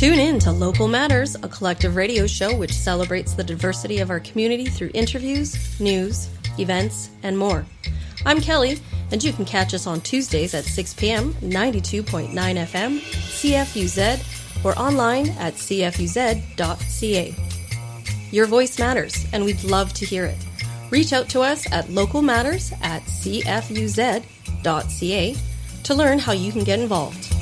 Tune in to Local Matters, a collective radio show which celebrates the diversity of our community through interviews, news, events, and more. I'm Kelly, and you can catch us on Tuesdays at 6 p.m., 92.9 FM, CFUZ, or online at cfuz.ca. Your voice matters, and we'd love to hear it. Reach out to us at localmatters@cfuz.ca to learn how you can get involved.